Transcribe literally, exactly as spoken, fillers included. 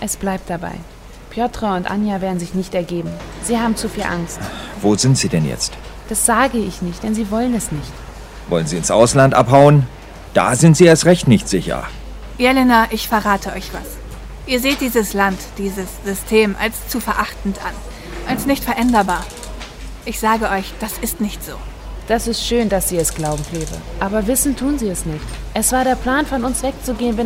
Es bleibt dabei. Piotr und Anja werden sich nicht ergeben. Sie haben zu viel Angst. Wo sind sie denn jetzt? Das sage ich nicht, denn sie wollen es nicht. Wollen sie ins Ausland abhauen? Da sind sie erst recht nicht sicher. Jelena, ich verrate euch was. Ihr seht dieses Land, dieses System als zu verachtend an, als nicht veränderbar. Ich sage euch, das ist nicht so. Das ist schön, dass Sie es glauben, Kleve. Aber wissen tun Sie es nicht. Es war der Plan, von uns wegzugehen, wenn